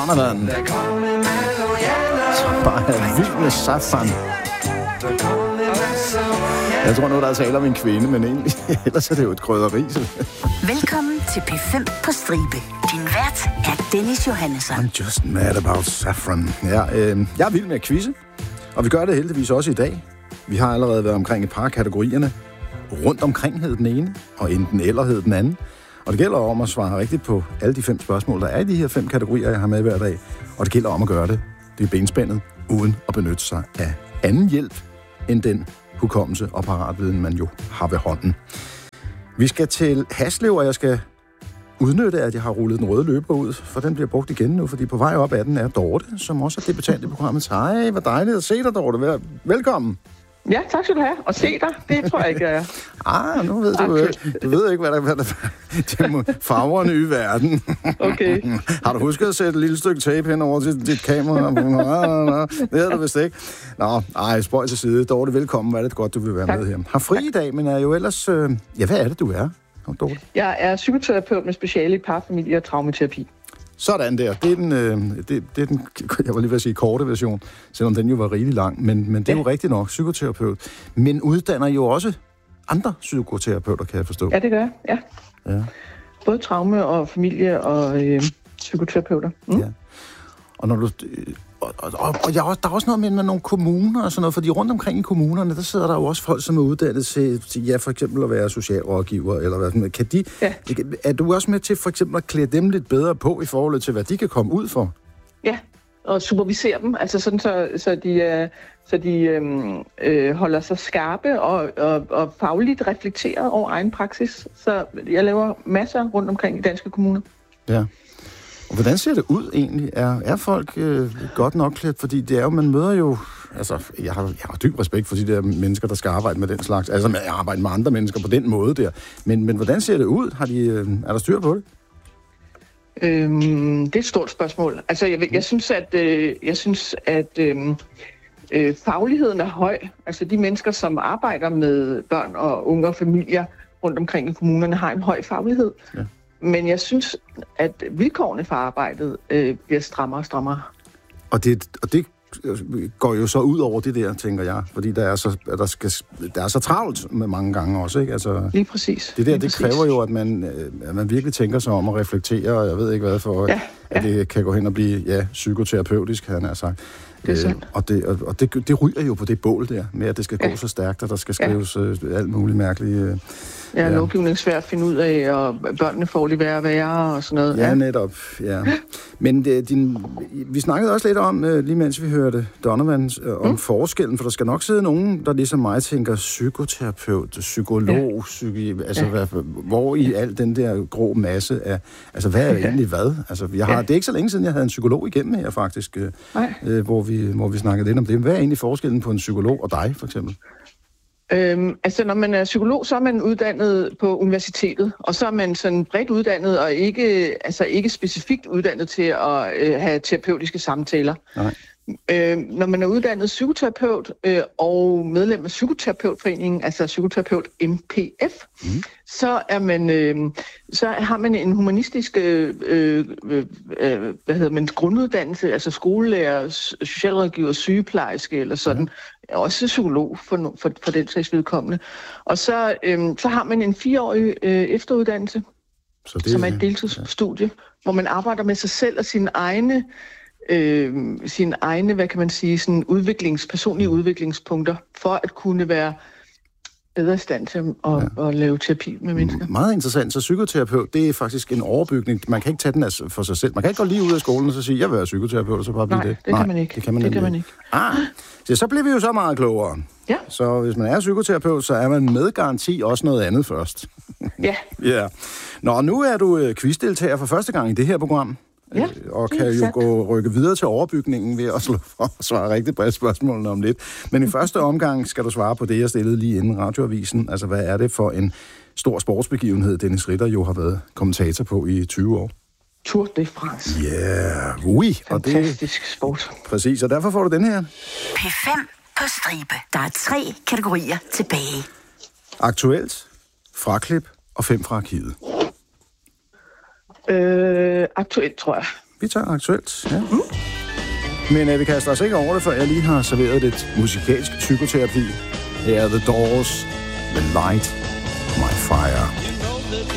Donovan. Så bare er vild med Saffron. Jeg tror nu, der er tale om en kvinde, men egentlig, ellers er det jo et krydderi. Velkommen til P5 på stribe. Din vært er Dennis Johannesson. I'm just mad about Saffron. Ja, jeg er vild med at quizze, og vi gør det heldigvis også i dag. Vi har allerede været omkring et par kategorierne. Rundt omkring hed den ene, og enten eller hed den anden. Og det gælder om at svare rigtigt på alle de 5 spørgsmål, der er i de her 5 kategorier, jeg har med hver dag. Og det gælder om at gøre det. Det er benspændet, uden at benytte sig af anden hjælp end den hukommelse og paratviden, man jo har ved hånden. Vi skal til Haslev, og jeg skal udnytte, at jeg har rullet den røde løber ud, for den bliver brugt igen nu, fordi på vej op ad den er Dorte, som også er debutant i programmet. Hej, hvor dejligt at se dig, Dorte. Velkommen. Ja, tak skal du have. Og se dig, det tror jeg ikke, jeg er. Nu ved du ved ikke, hvad der det farver nye verden. Okay. Har du husket at sætte et lille stykke tape hen over til dit kamera? Det havde du vist ikke. Spøj til side. Dorte, velkommen. Hvad er det godt, du vil være med her. Har fri i dag, men er jo ellers... hvad er det, du er, Dorte? Jeg er psykoterapeut med speciale i parfamilie og traumaterapi. Sådan der. Det er den, jeg var lige ved at sige korte version, selvom den jo var rigtig lang, men det er jo rigtigt nok, psykoterapeut. Men uddanner jo også andre psykoterapeuter, kan jeg forstå. Ja, det gør jeg, ja. Både traume og familie og psykoterapeuter. Ja. Og når du... Og der er også noget med nogle kommuner og sådan noget, fordi rundt omkring i kommunerne, der sidder der jo også folk, som er uddannet til for eksempel at være socialrådgiver, eller hvad sådan. Kan de, er du også med til for eksempel at klæde dem lidt bedre på i forhold til, hvad de kan komme ud for? Ja, og supervisere dem, altså sådan så de holder sig skarpe og fagligt reflekteret over egen praksis. Så jeg laver masser rundt omkring i danske kommuner. Ja. Og hvordan ser det ud egentlig? Er folk godt nok klædt? Fordi det er jo, man møder jo... Altså, jeg har dyb respekt for de der mennesker, der skal arbejde med den slags. Altså, jeg arbejder med andre mennesker på den måde der. Men hvordan ser det ud? Er der styr på det? Det er et stort spørgsmål. Altså, jeg synes, at fagligheden er høj. Altså, de mennesker, som arbejder med børn og unge og familier rundt omkring i kommunerne, har en høj faglighed. Ja. Men jeg synes, at vilkårene for arbejdet bliver strammere og strammere. Og det går jo så ud over det der, tænker jeg. Fordi der er så travlt med mange gange også, ikke? Altså, lige præcis. Det kræver jo, at man virkelig tænker sig om at reflektere, og jeg ved ikke hvad for, at det kan gå hen og blive psykoterapeutisk, han har sagt. Og det ryger jo på det bål der, med at det skal gå så stærkt, og der skal skrives alt muligt mærkeligt. Lovgivning svært at finde ud af, og børnene får lige værre og sådan noget. Ja, netop. Ja. Men vi snakkede også lidt om, lige mens vi hørte Donovan, om forskellen, for der skal nok sidde nogen, der ligesom mig tænker psykoterapeut, psykolog, hvor i al den der grå masse af, altså hvad er egentlig hvad? Altså, det er ikke så længe siden, jeg havde en psykolog igennem her faktisk, hvor vi snakkede lidt om det. Hvad er egentlig forskellen på en psykolog og dig, for eksempel? Når man er psykolog, så er man uddannet på universitetet, og så er man sådan bredt uddannet, og ikke specifikt uddannet til at have terapeutiske samtaler. Nej. Når man er uddannet psykoterapeut og medlem af Psykoterapeutforeningen, altså psykoterapeut MPF, så har man en humanistisk grunduddannelse, altså skolelærer, socialrådgiver, sygeplejerske eller sådan, også psykolog for den sags vedkommende. Og så har man en 4-årig efteruddannelse, som er et deltidsstudie, hvor man arbejder med sig selv og sine egne, hvad kan man sige, sådan personlige udviklingspunkter, for at kunne være bedre i stand til at lave terapi med mennesker. Meget interessant. Så psykoterapeut, det er faktisk en overbygning. Man kan ikke tage den for sig selv. Man kan ikke gå lige ud af skolen og så sige, jeg vil være psykoterapeut, og så bare blive det. Nej, det kan man ikke. Så bliver vi jo så meget klogere. Ja. Så hvis man er psykoterapeut, så er man med garanti også noget andet først. Ja. Ja. Nå, nu er du quizdeltager for første gang i det her program. Ja, og kan jo rykke videre til overbygningen ved at svare rigtigt på spørgsmålene om lidt. Men i første omgang skal du svare på det, jeg stillede lige inden radioavisen. Altså, hvad er det for en stor sportsbegivenhed, Dennis Ritter jo har været kommentator på i 20 år? Tour de France. Yeah, oui. Fantastisk sport. Præcis, og derfor får du den her. P5 på stribe. Der er 3 kategorier tilbage. Aktuelt, fraklip og 5 fra arkivet. Aktuelt, tror jeg. Vi tager aktuelt, ja. Men vi kaster os ikke over det, før jeg lige har serveret lidt musikalsk psykoterapi. Her er The Doors, The Light, My Fire.